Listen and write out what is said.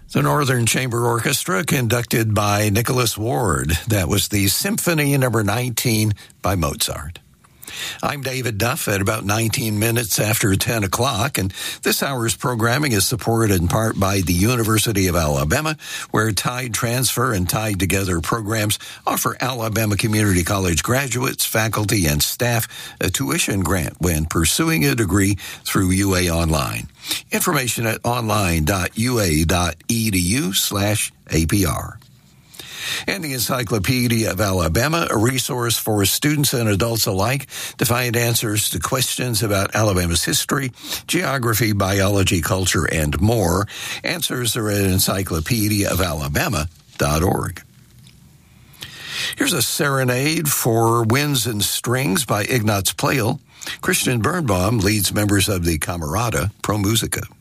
The Northern Chamber Orchestra, conducted by Nicholas Ward. That was the Symphony No. 19 by Mozart. I'm David Duff at about 19 minutes after 10 o'clock, and this hour's programming is supported in part by the University of Alabama, where Tide Transfer and Tide Together programs offer Alabama Community College graduates, faculty, and staff a tuition grant when pursuing a degree through UA Online. Information at online.ua.edu/APR. And the Encyclopedia of Alabama, a resource for students and adults alike to find answers to questions about Alabama's history, geography, biology, culture, and more. Answers are at encyclopediaofalabama.org. Here's a serenade for winds and strings by Ignaz Pleyel. Christian Birnbaum leads members of the Camerata Pro Musica.